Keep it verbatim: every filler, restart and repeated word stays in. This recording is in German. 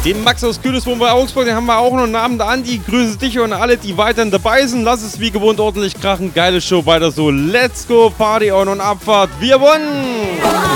Den Max aus Kühleswohn bei Augsburg, den haben wir auch noch. Einen Abend Andi, grüße dich und alle, die weiterhin dabei sind. Lass es wie gewohnt ordentlich krachen. Geile Show, weiter so. Let's go, Party on und Abfahrt. Wir wollen!